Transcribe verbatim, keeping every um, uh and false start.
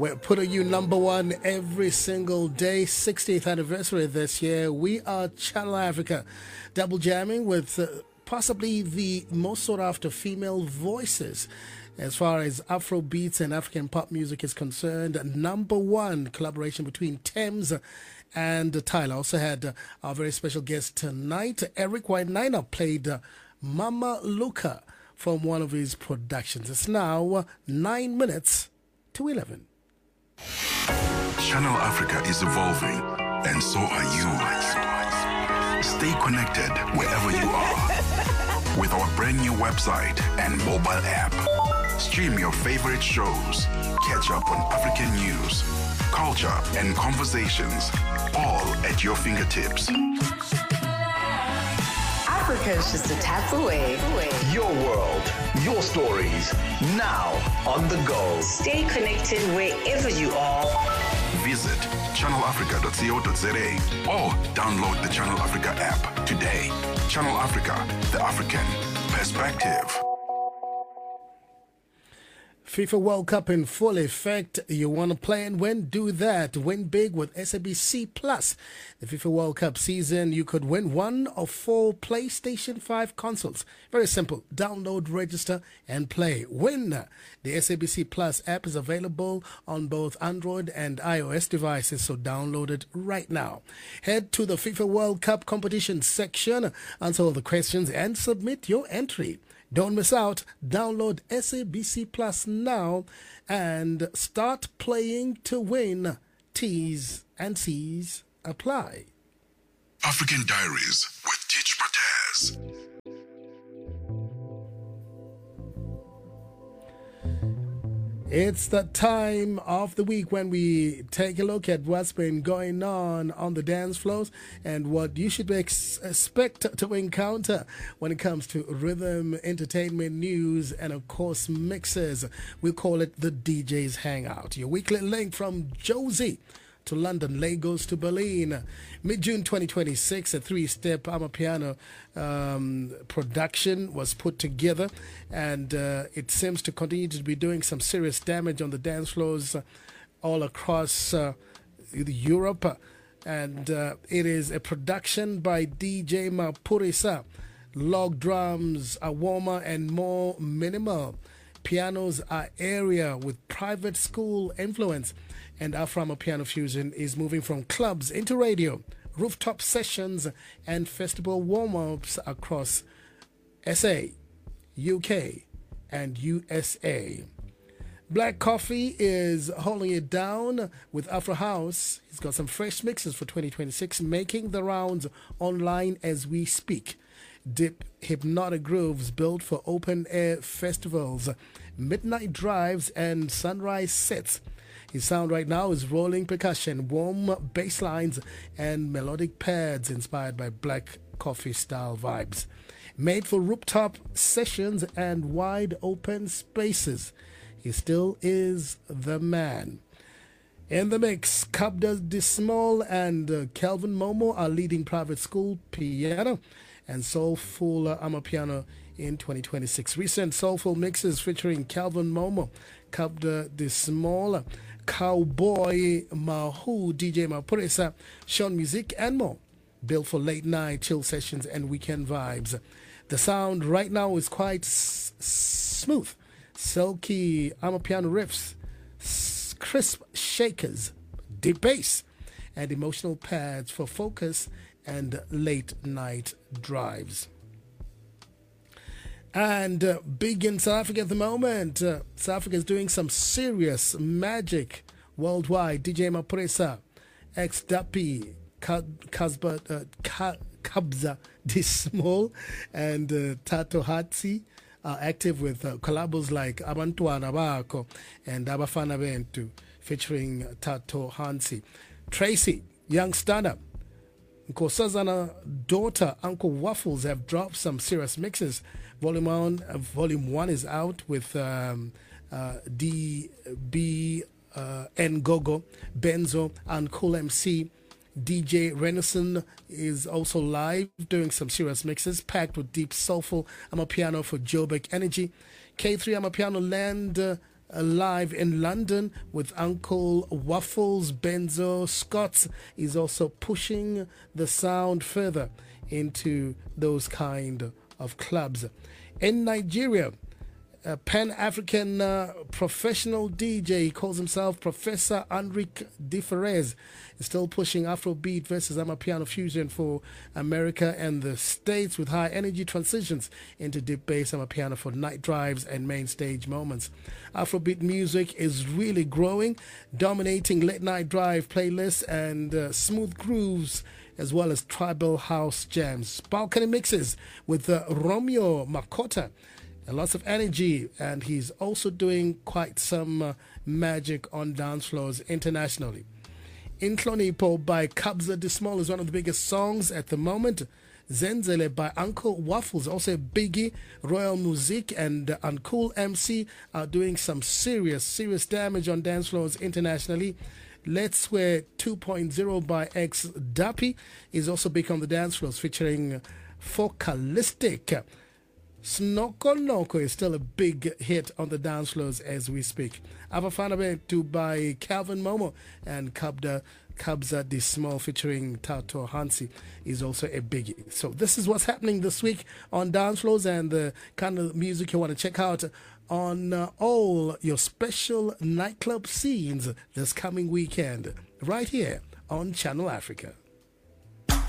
We're putting you number one every single day. sixtieth anniversary this year. We are Channel Africa, double jamming with uh, possibly the most sought after female voices as far as Afro beats and African pop music is concerned. Number one collaboration between Thames and Tyler. Also had uh, our very special guest tonight, Eric Wainaina, played uh, Mama Luka from one of his productions. It's now uh, nine minutes to eleven. Channel Africa is evolving, and so are you. Stay connected wherever you are with our brand new website and mobile app. Stream your favorite shows, catch up on African news, culture, and conversations, all at your fingertips. Africa is just a tap away. Your world, your stories, now on the go. Stay connected wherever you are. Visit channel africa dot co dot za or download the Channel Africa app today. Channel Africa, the African perspective. FIFA World Cup in full effect. You want to play and win? Do that. Win big with S A B C Plus. The FIFA World Cup season, you could win one of four PlayStation five consoles. Very simple. Download, register, and play. Win. The S A B C Plus app is available on both Android and iOS devices, so download it right now. Head to the FIFA World Cup competition section, answer all the questions, and submit your entry. Don't miss out. Download S A B C Plus now and start playing to win. T's and C's apply. African Diaries with Teach Mataz. It's the time of the week when we take a look at what's been going on on the dance floors and what you should ex- expect to encounter when it comes to rhythm, entertainment, news, and of course mixes. We call it the D J's Hangout. Your weekly link from Josie to London, Lagos to Berlin. Mid-June twenty twenty-six, a three-step Amapiano um, production was put together, and uh, it seems to continue to be doing some serious damage on the dance floors uh, all across uh, Europe. And uh, it is a production by D J Mapurisa. Log drums are warmer and more minimal. Pianos are area with private school influence. And Afro Piano Fusion is moving from clubs into radio, rooftop sessions, and festival warm-ups across S A, U K, and U S A. Black Coffee is holding it down with Afro House. He's got some fresh mixes for twenty twenty-six, making the rounds online as we speak. Dip hypnotic grooves built for open-air festivals, midnight drives, and sunrise sets. His sound right now is rolling percussion, warm bass lines, and melodic pads inspired by Black Coffee style vibes. Made for rooftop sessions and wide open spaces, he still is the man. In the mix, Kabda Dismal and uh, Calvin Momo are leading private school piano and soulful uh, Amapiano in twenty twenty-six. Recent soulful mixes featuring Calvin Momo, Kabda Dismal, Cowboy Mahu, D J Mapurisa, Sean Music, and more. Built for late night chill sessions and weekend vibes. The sound right now is quite s- smooth, silky Amapiano riffs, s- crisp shakers, deep bass, and emotional pads for focus and late night drives. And uh, big in South Africa at the moment. Uh, South Africa is doing some serious magic worldwide. D J Mapurisa, X-Dappy, Kabza Dismal, and uh, Tato Hatsi are active with uh, collabos like Abantwana Bako and Abafana Bentu, featuring Tato Hansi. Tracy, young stand-up, Nkosazana daughter, Uncle Waffles, have dropped some serious mixes. Volume one, uh, volume one is out with um, uh, D B uh, Ngogo, Benzo, and Cool M C. D J Renison is also live doing some serious mixes packed with deep soulful Amapiano for Joburg Energy. K three Amapiano Land uh, uh, live in London with Uncle Waffles. Benzo Scott is also pushing the sound further into those kind of clubs. In Nigeria, a Pan-African uh, professional D J, he calls himself Professor Enrique De Ferez, is still pushing Afrobeat versus Amapiano fusion for America and the States with high energy transitions into deep bass Amapiano for night drives and main stage moments. Afrobeat music is really growing, dominating late night drive playlists and uh, smooth grooves, as well as tribal house jams. Balcony mixes with uh, Romeo Makota. And lots of energy, and he's also doing quite some uh, magic on dance floors internationally. Inhlonipho by Kabza De Small is one of the biggest songs at the moment. Zenzele by Uncle Waffles, also a biggie. Royal Music and uh, Uncool M C are doing some serious, serious damage on dance floors internationally. Let's Swear two point oh by X Dappy is also big on the dance floors, featuring Focalistic. Snoko Noko is still a big hit on the dance floors as we speak. Avafana to by Calvin Momo and Kabda Kabza De Small featuring Tato Hansi is also a biggie. So this is what's happening this week on dance floors and the kind of music you want to check out on uh, all your special nightclub scenes this coming weekend right here on Channel Africa.